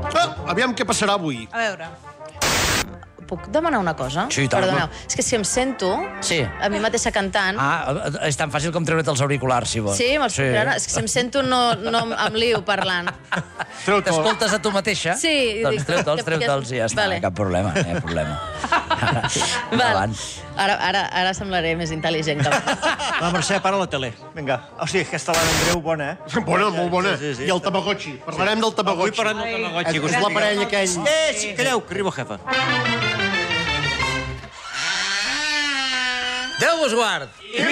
Aviam què passarà avui. A veure. Puc demanar una cosa? Sí, tant. Perdoneu. És que si em sento Sí. a mi mateixa cantant... És tan fàcil com treure't els auriculars, si vols. Sí, me'ls puc treure? És que si em sento no em lio parlant. T'escoltes a tu mateixa? Sí. Doncs treu-te'ls i ja està, cap problema, no hi ha problema. Endavant. Ara semblaré més intel·ligent que abans. Va, Mercè, para la tele. Vinga. O sigui, aquesta l'Andreu, bona, eh? Bona, molt bona. Sí. I el Tamagotchi. Parlarem del Tamagotchi. Avui parlem del Tamagotchi. És l'aparell aquell. Sí, calleu, que arriba el jefe. Déu vos guard!